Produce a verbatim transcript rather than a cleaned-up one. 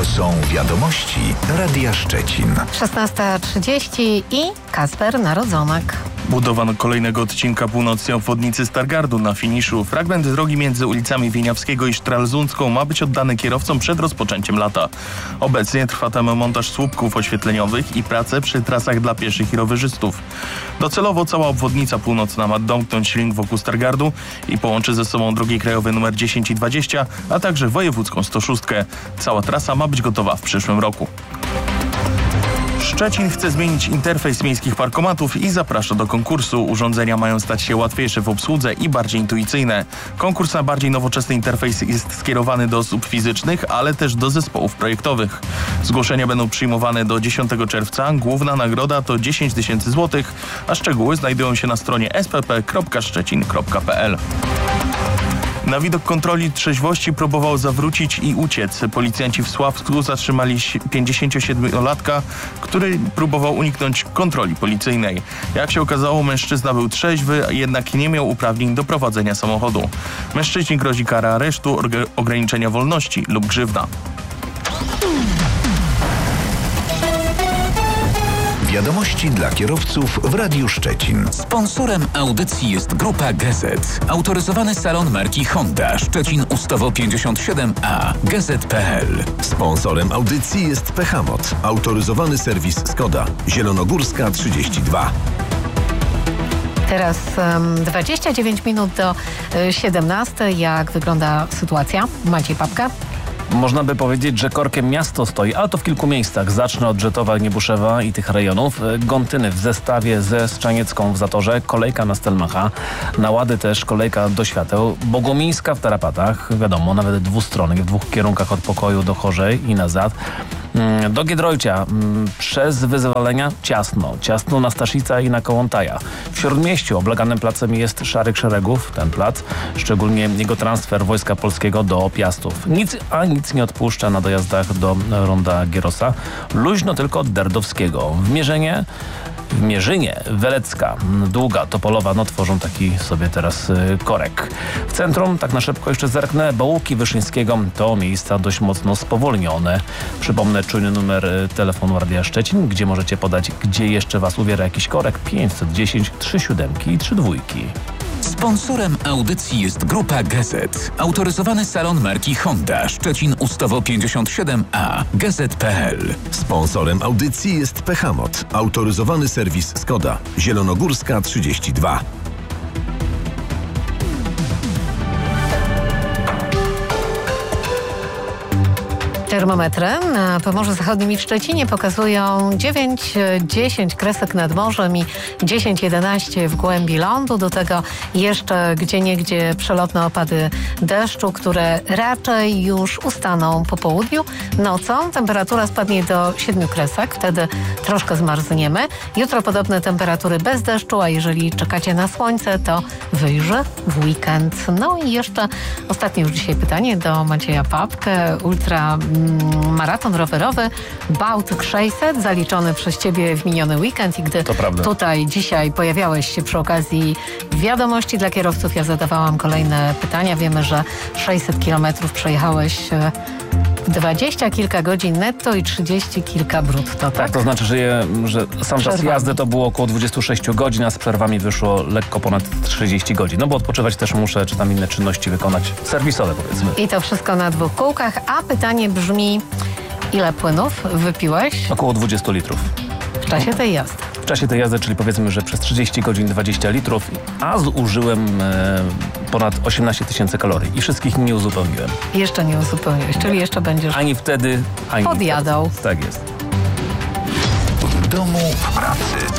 są wiadomości Radia Szczecin. szesnasta trzydzieści i Kasper Narodzonek. Budowa kolejnego odcinka północnej obwodnicy Stargardu. Na finiszu fragment drogi między ulicami Wieniawskiego i Stralsundską ma być oddany kierowcom przed rozpoczęciem lata. Obecnie trwa tam montaż słupków oświetleniowych i prace przy trasach dla pieszych i rowerzystów. Docelowo cała obwodnica północna ma domknąć link wokół Stargardu i połączy ze sobą drogi krajowe nr dziesięć i dwadzieścia, a także wojewódzką sto sześć. Cała trasa ma być gotowa w przyszłym roku. Szczecin chce zmienić interfejs miejskich parkomatów i zaprasza do konkursu. Urządzenia mają stać się łatwiejsze w obsłudze i bardziej intuicyjne. Konkurs na bardziej nowoczesny interfejs jest skierowany do osób fizycznych, ale też do zespołów projektowych. Zgłoszenia będą przyjmowane do dziesiątego czerwca. Główna nagroda to dziesięć tysięcy złotych, a szczegóły znajdują się na stronie s p p kropka szczecin kropka p l. Na widok kontroli trzeźwości próbował zawrócić i uciec. Policjanci w Sławsku zatrzymali pięćdziesięciosiedmiolatka, który próbował uniknąć kontroli policyjnej. Jak się okazało, mężczyzna był trzeźwy, jednak nie miał uprawnień do prowadzenia samochodu. Mężczyźnie grozi kara aresztu, ograniczenia wolności lub grzywna. Wiadomości dla kierowców w Radiu Szczecin. Sponsorem audycji jest Grupa Gazet. Autoryzowany salon marki Honda Szczecin Ustawo pięćdziesiąt siedem A. Gazet kropka p l. Sponsorem audycji jest Pechamot. Autoryzowany serwis Skoda. Zielonogórska trzydzieści dwa. Teraz um, dwadzieścia dziewięć minut do y, siedemnastej. Jak wygląda sytuacja? Maciej Papka. Można by powiedzieć, że korkiem miasto stoi, ale to w kilku miejscach. Zacznę od Rzetowa, Niebuszewa i tych rejonów. Gontyny w zestawie ze Strzaniecką w Zatorze, kolejka na Stelmacha, na Łady też kolejka do Świateł, Bogumińska w Tarapatach, wiadomo, nawet dwustronnych, w dwóch kierunkach od Pokoju do Chorzej i nazad. Do Giedroycia przez wyzwolenia ciasno. Ciasno na Staszica i na Kołątaja. W Śródmieściu obleganym placem jest Szarych Szeregów, ten plac, szczególnie jego transfer Wojska Polskiego do Piastów. Nic, a nic nie odpuszcza na dojazdach do Ronda Gierosa. Luźno tylko od Derdowskiego. W Mierzynie W Mierzynie, Welecka, Długa, Topolowa, no tworzą taki sobie teraz y, korek. W centrum, tak na szybko jeszcze zerknę, Bałuki Wyszyńskiego to miejsca dość mocno spowolnione. Przypomnę czujny numer y, telefonu Radia Szczecin, gdzie możecie podać, gdzie jeszcze was uwiera jakiś korek. pięćset dziesięć, trzy siódemki i trzy dwójki. Sponsorem audycji jest Grupa Gazet. Autoryzowany salon marki Honda Szczecin Ustawo pięćdziesiąt siedem A. Gazet kropka p l. Sponsorem audycji jest Pechamot. Autoryzowany serwis Skoda. Zielonogórska trzydzieści dwa. Termometry na Pomorzu Zachodnim i w Szczecinie pokazują dziewięć dziesięć kresek nad morzem i dziesięć jedenaście w głębi lądu. Do tego jeszcze gdzieniegdzie przelotne opady deszczu, które raczej już ustaną po południu. Nocą temperatura spadnie do siedmiu kresek, wtedy troszkę zmarzniemy. Jutro podobne temperatury bez deszczu, a jeżeli czekacie na słońce, to wyjrzy w weekend. No i jeszcze ostatnie już dzisiaj pytanie do Macieja Papkę. Ultra maraton rowerowy Bałtyk sześćset zaliczony przez Ciebie w miniony weekend i gdy tutaj dzisiaj pojawiałeś się przy okazji wiadomości dla kierowców, ja zadawałam kolejne pytania. Wiemy, że sześćset kilometrów przejechałeś dwadzieścia kilka godzin netto i trzydzieści kilka brutto, tak? Tak, to znaczy, że, je, że sam czas jazdy to było około dwadzieścia sześć godzin, a z przerwami wyszło lekko ponad trzydzieści godzin. No bo odpoczywać też muszę, czy tam inne czynności wykonać serwisowe, powiedzmy. I to wszystko na dwóch kółkach, a pytanie brzmi, ile płynów wypiłeś? Około dwadzieścia litrów. W czasie tej jazdy. W czasie tej jazdy, czyli powiedzmy, że przez trzydzieści godzin dwadzieścia litrów, a zużyłem e, ponad osiemnaście tysięcy kalorii i wszystkich nie uzupełniłem. Jeszcze nie uzupełniłeś, czyli jeszcze będziesz ani wtedy, ani podjadał. Wtedy. Tak jest. W domu, w pracy.